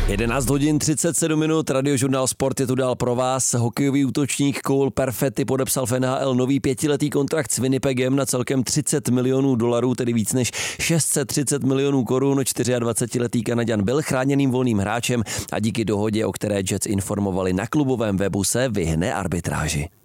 11 hodin 37 minut, Radiožurnál Sport je tu dál pro vás. Hokejový útočník Cole Perfetti podepsal v NHL nový 5letý kontrakt s Winnipegem na celkem $30 milionů, tedy víc než 630 milionů korun. 24letý Kanaďan byl chráněným volným hráčem a díky dohodě, o které Jets informovali na klubovém webu, se vyhne arbitráži.